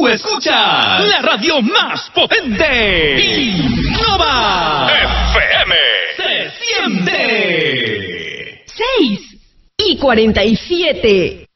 escuchas la radio más potente. Innova FM. Se siente. 6:47.